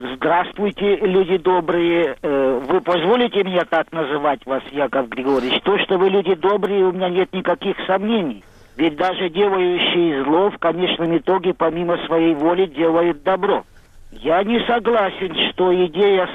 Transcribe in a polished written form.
Здравствуйте, люди добрые. Вы позволите мне так называть вас, Яков Григорьевич? То, что вы люди добрые, у меня нет никаких сомнений. Ведь даже делающие зло в конечном итоге помимо своей воли делают добро. Я не согласен, что идея